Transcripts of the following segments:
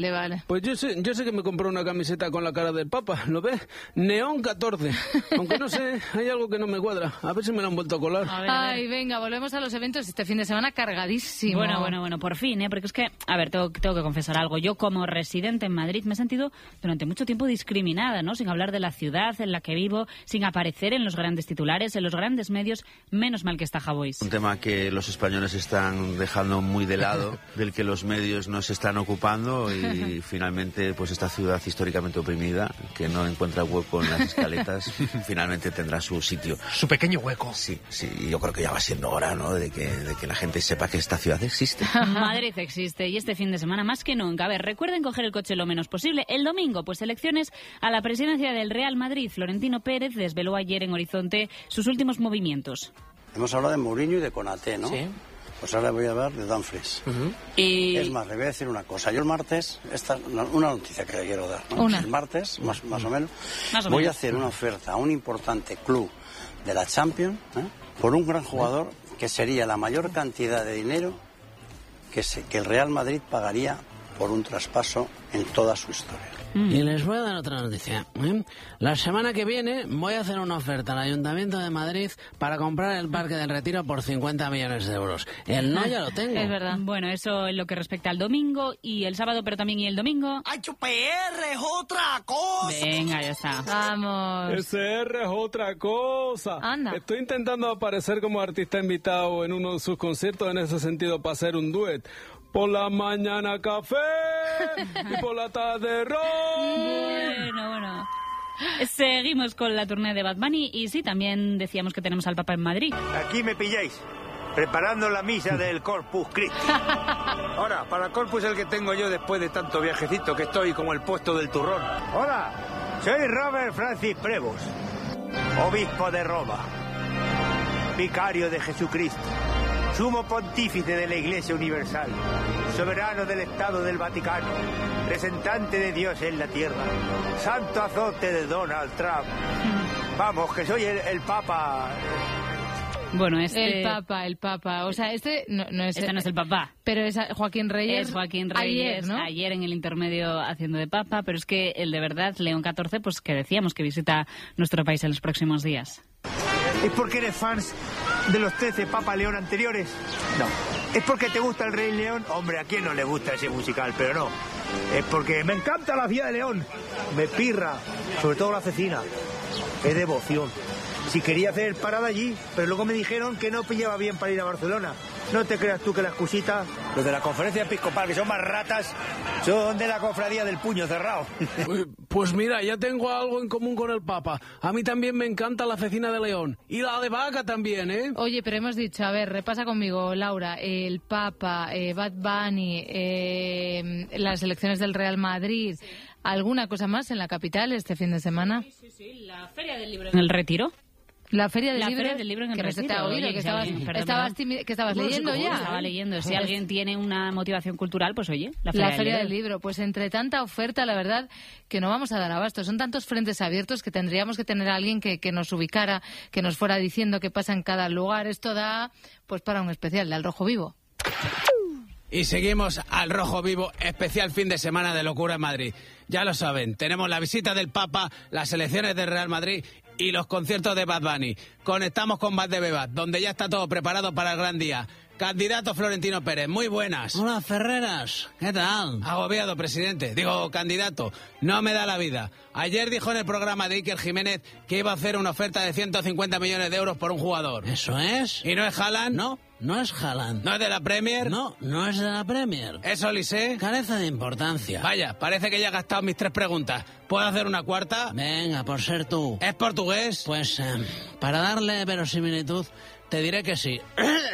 Vale. Pues yo sé que me compré una camiseta con la cara del Papa, ¿lo ves? Neón 14. Aunque no sé, hay algo que no me cuadra. A ver si me lo han vuelto a colar. A ver. Ay, venga, volvemos a los eventos este fin de semana cargadísimo. Bueno, por fin, porque es que, a ver, tengo que confesar algo. Yo, como residente en Madrid, me he sentido durante mucho tiempo discriminada, ¿no? Sin hablar de la ciudad en la que vivo, sin aparecer en los grandes titulares, en los grandes medios. Menos mal que está Javois. Un tema que los españoles están dejando muy de lado, del que los medios no se están ocupando y finalmente pues esta ciudad históricamente oprimida, que no encuentra hueco en las escaletas, finalmente tendrá su sitio. Su pequeño hueco. Sí, y yo creo que ya va siendo hora, ¿no?, de que la gente sepa que esta ciudad existe. Madrid existe y este fin de semana más que nunca. A ver, recuerden coger el coche lo menos posible. El domingo, pues elecciones a la presidencia del Real Madrid. Florentino Pérez desveló ayer en Horizonte sus últimos movimientos. Hemos hablado de Mourinho y de Konaté, ¿no? Sí. Pues ahora voy a hablar de Dumfries. Y... Es más, le voy a decir una cosa. Yo el martes, una noticia que le quiero dar, ¿no? El martes, más o menos, voy a hacer una oferta a un importante club de la Champions, por un gran jugador que sería la mayor cantidad de dinero que el Real Madrid pagaría por un traspaso en toda su historia. Y les voy a dar otra noticia. La semana que viene voy a hacer una oferta al Ayuntamiento de Madrid para comprar el Parque del Retiro por 50 millones de euros. El no ya lo tengo. Es verdad. Bueno, eso en lo que respecta al domingo y el sábado, pero también y el domingo. HPR es otra cosa. Venga, ya está. Vamos. SR es otra cosa. Anda. Estoy intentando aparecer como artista invitado en uno de sus conciertos en ese sentido para hacer un duet. Por la mañana café y por la tarde ron. Bueno. Seguimos con la tournée de Bad Bunny y sí, también decíamos que tenemos al Papa en Madrid. Aquí me pilláis, preparando la misa del Corpus Christi. Ahora, para el Corpus el que tengo yo después de tanto viajecito que estoy como el puesto del turrón. Hola, soy Robert Francis Prevost, obispo de Roma, vicario de Jesucristo, sumo pontífice de la Iglesia Universal, soberano del Estado del Vaticano, representante de Dios en la tierra, santo azote de Donald Trump. Vamos, que soy el Papa. Bueno, El Papa. O sea, este no es el Papa. Pero es Joaquín Reyes. Es Joaquín Reyes, ayer en el intermedio haciendo de Papa, pero es que el de verdad, León XIV, pues que decíamos que visita nuestro país en los próximos días. ¿Es porque eres fans de los 13 Papa León anteriores? No. ¿Es porque te gusta el Rey León? Hombre, ¿a quién no le gusta ese musical? Pero no. Es porque me encanta la ciudad de León. Me pirra, sobre todo la cecina. Es devoción. Si quería hacer parada allí, pero luego me dijeron que no pillaba bien para ir a Barcelona. No te creas tú que la excusita, los de la conferencia episcopal, que son más ratas, son de la cofradía del puño cerrado. Pues mira, ya tengo algo en común con el Papa. A mí también me encanta la cecina de León. Y la de vaca también, ¿eh? Oye, pero hemos dicho, a ver, repasa conmigo, Laura, el Papa, Bad Bunny, las elecciones del Real Madrid. ¿Alguna cosa más en la capital este fin de semana? Sí, la Feria del Libro en el Retiro. La Feria del Libro en el que Retiro. te ha oído, Oye, que estabas leyendo ya. Estaba leyendo. Si alguien tiene una motivación cultural, pues oye, la Feria del Libro. Pues entre tanta oferta, la verdad, que no vamos a dar abasto. Son tantos frentes abiertos que tendríamos que tener a alguien que nos ubicara, que nos fuera diciendo qué pasa en cada lugar. Esto da pues para un especial de Al Rojo Vivo. Y seguimos al Rojo Vivo, especial fin de semana de locura en Madrid. Ya lo saben, tenemos la visita del Papa, las elecciones del Real Madrid y los conciertos de Bad Bunny. Conectamos con Bad de Bebas, donde ya está todo preparado para el gran día. Candidato Florentino Pérez, muy buenas. Hola, Ferreras, ¿qué tal? Agobiado, presidente. Digo, candidato, no me da la vida. Ayer dijo en el programa de Iker Jiménez que iba a hacer una oferta de 150 millones de euros por un jugador. ¿Eso es? ¿Y no es Haaland? No es Haaland. ¿No es de la Premier? No es de la Premier. ¿Es Olise? Carece de importancia. Vaya, parece que ya he gastado mis 3 preguntas. ¿Puedo hacer una cuarta? Venga, por ser tú. ¿Es portugués? Pues, para darle verosimilitud, te diré que sí.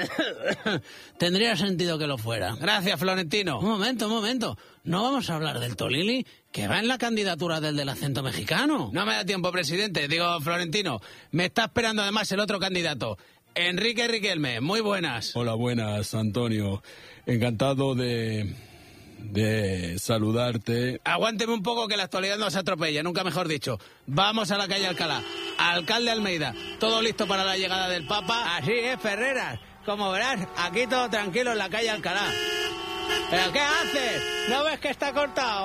Tendría sentido que lo fuera. Gracias, Florentino. Un momento. ¿No vamos a hablar del Tolili, que va en la candidatura del acento mexicano? No me da tiempo, presidente. Digo, Florentino, me está esperando además el otro candidato. Enrique Riquelme, muy buenas. Hola, buenas, Antonio. Encantado de saludarte. Aguánteme un poco que la actualidad nos atropella, nunca mejor dicho. Vamos a la calle Alcalá. Alcalde Almeida, ¿todo listo para la llegada del Papa? Así es, Ferreras. Como verás, aquí todo tranquilo en la calle Alcalá. ¿Pero qué haces? ¿No ves que está cortado?